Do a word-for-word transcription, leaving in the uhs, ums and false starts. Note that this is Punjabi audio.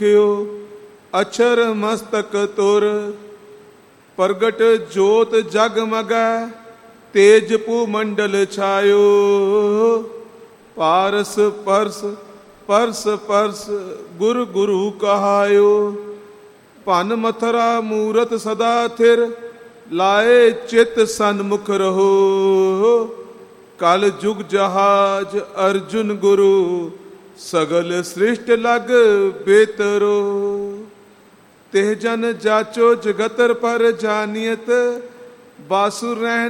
ਅਛਰ ਮਸਤਕ ਤੁਰ ਪ੍ਰਗਟ ਜੋਤ ਜਗਮਗੈ ਤੇਜ ਭੂ ਮੰਡਲ ਛਾਇਓ ਪਾਰਸ ਪਰਸ ਪਰਸ ਪਰਸ ਗੁਰ ਗੁਰੂ ਕਹਾਇਓ ਭਨ ਮਥਰਾ ਮੂਰਤ ਸਦਾ ਥਿਰ ਲਾਏ ਚਿਤ ਸਨਮੁਖ ਰਹੋ ਕਲ ਜੁਗ ਜਹਾਜ ਅਰਜੁਨ ਗੁਰੂ ਸਗਲ ਸ੍ਰਿਸ਼ਟ ਲਗ ਬੇਤਰੋ ਤਿਹ ਜਨ ਜਾਚੋ ਜਗਤਰ ਪਰ ਜਾਨੀਅਤ ਬਾਸੁਰ ਰਹਿ